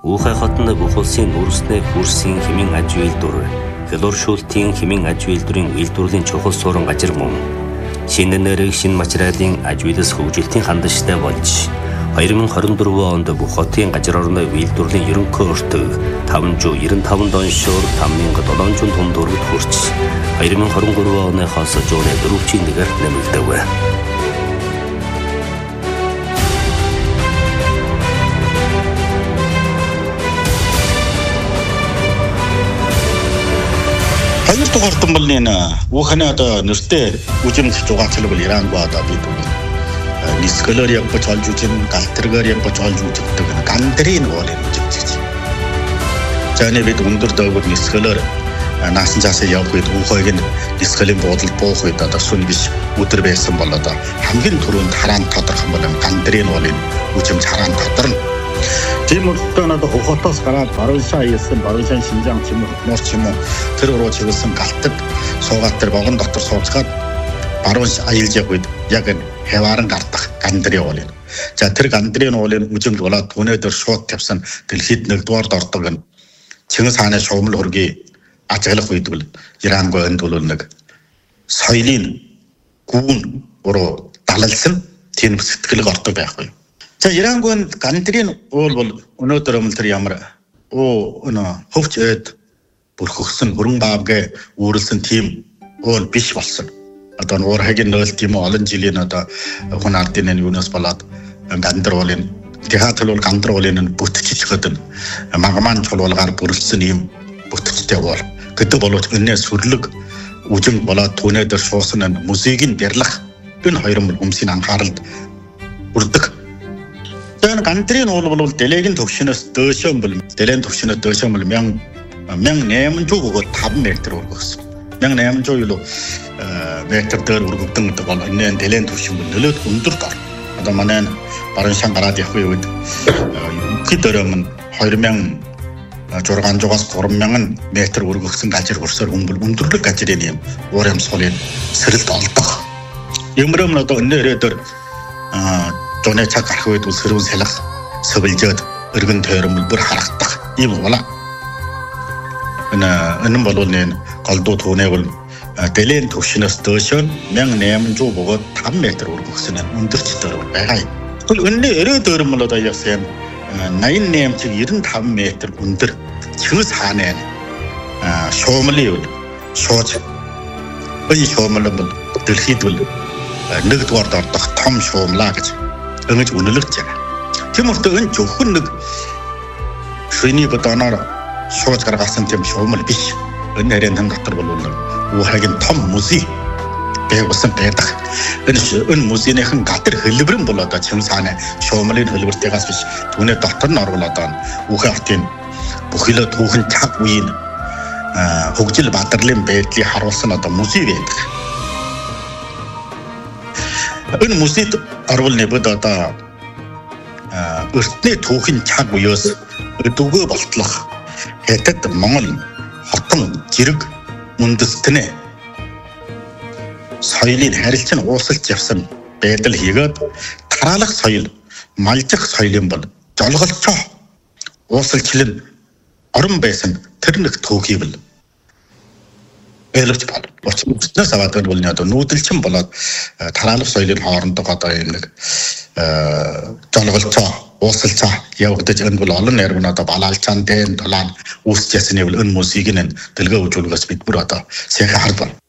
Уухай хотод бүх улсын нүүрснээ хүрсэн хэмээн аж үйлдвэр, хялууршуултын хэмээн аж үйлдвэрийн үйлдвэрлэлийн чухал суурин газар мөн шинэ нэрийг шинэ материалын аж үйлс хөгжилтийн хандлагатай болж 2024 онд бүх хотын газар орны үйлдвэрлэлийн ерөнхий өртөг 595 доншоор 5700 том төгрөгт хүрч 2023 оныхоос зууны 4-1-ээр нэмэгдэв. Хоёрдугаар томболны ууханы одоо нэртэй үжимд зугаацлаг бол Ирангүй одоо бид нисгэлээр явж олж үзэн галтргаар явж олж үздэг гандрын уулын үжимч. За энэ бид өндөр дөөгөр нисгэлээр наасан цаасаа явах үед уухайг нь нисгэлийн буудалд буух үед одоо сүн биш өдөр байсан бол одоо хамгийн түрүүнд хараан тодорхой бол гандрын уулын үжимч хараан тодорно. Тийм үедээ надад хохотоос гараад барууншаа хийсэн барууншаа Шинжаан ч юм уу Морч юм уу тэр руу чиглэсэн галтад суугаад тэр вагон дотор сууцгаад баруунш аялж явах үед яг хавааран гардах гандрын уул. За тэр гандрын уулын үжимд болоод өнөөдөр шууд тавьсан дэлхийд нэгдүгээрд ордог нь Чингис хааны шугамл хөргийн ажиглах үед бол Ирангүй энд бол нэг соёлын гүн руу далалсан тийм сэтгэлэг ордог байхгүй. За Ирангүй гандрын уул бол өнөөдөр тэр ямар хөвч эд бүрхгсэн хөрөн баавгээ үүрлсэн тийм уул биш болсон. Одоо уурхагийн нөөл тийм олон жилийн одоо хүн ардын юунаас болоод гандар уулын театр бол гандар уулын бүтчиж хөдөн магман чулуулгаар бүрэлдсэн юм бүтчтэй уул. Гэдэг боловч энэ сүрлэг үжим болоод түүнээр шуусан музейгийн дярлах энэ хоёр хүмүүсийн анхааралд хүрдэг. Тэр гандрын уул бол дэлхийн төвшнөөс дөөшөө бол дэлхийн төвшнөөс дөөшөө бол 1800 бөгөөд 5 метр өргөсөн. 1800 юу метр дээр өргөгдөн гэдэг бол энэ дэлхийн төвшин бол нөлөөд өндөр дор. Одоо манай баруун шан гараад явах үед хэд өмнө 2600-аас 3000 метр өргөгсөн газар хөрсөөр хүмүүл өндөрлөг газрын юм уур амьсгалын сэрэлт олдох. Юмрам одоо энэ өрөөдөр Жонэ цаг гарах үед сэрүүн салах сөвлжөөд өргөн тойрмол бүр харагдах юм болоо. Энэ бол энэ голдуу түүнээ бол дэлхийн төвшнөөс дөөшөө 1800 бөгөөд 5 метр өргөгсөн өндөрч дөрөв байгаа юм. Тэгвэл өнөө өрөө тойрмол одоо яасан 88-95 метр өндөр Чингис хааны шуумлын үл шууж энэ шуумл бол дэлхийд бол нэгдүгээр ордох том шуумлаа гэж ингэж үнэлэгдэж байна. Тийм учраас энэ зөвхөн нэг шөний бодоноор шууж гаргасан тийм шуумл биш. Энэ харин дотор бол уухайгийн том музей байгуулсан байдаг. Энэ музейнийхэн гадар хэлбэрэн бол одоо Чингис хааны шуумлын хэлбэртэйгээс биш. Түүний дотор нь орвол одоо уухай хотын бүхэлд түүхэн цаг үеийн хөгжил бадрлын байдлыг харуулсан одоо музей байдаг. Энэ музейд орвол нэбэд одоо өртний түүхийн цаг үеэс өдөгөө болтлох хятад Монгол хотон зэрэг үндэстнээ соёлын харилцан уусалж явсан байдал хийгээд тараалах соёл малжих соёлын бол жолголцоо уусалчлан орон байсан тэр нэг түүхийг бол ойлгож байна. Учирнаас аваад бол одоо нүүдэлчин болоод тараалах соёлын хоорондоо одоо нэг жолголцоо уусалцаа явагдаж энэ бол олон нэрвэн одоо балаалчаан дэн дулаан үүсч ясны бол энэ музейг нь дэлгөө үзүүлгээс бид бүр одоо сайхан харж байна.